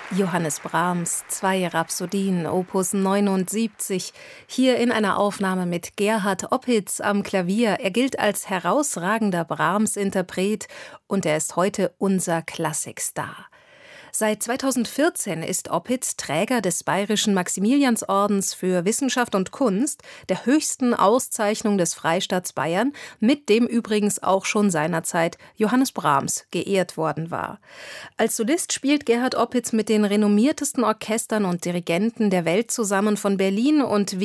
Johannes Brahms, 2 Rhapsodien, Opus 79, hier in einer Aufnahme mit Gerhard Opitz am Klavier. Er gilt als herausragender Brahms-Interpret und er ist heute unser Klassikstar. Seit 2014 ist Opitz Träger des Bayerischen Maximiliansordens für Wissenschaft und Kunst, der höchsten Auszeichnung des Freistaats Bayern, mit dem übrigens auch schon seinerzeit Johannes Brahms geehrt worden war. Als Solist spielt Gerhard Opitz mit den renommiertesten Orchestern und Dirigenten der Welt zusammen, von Berlin und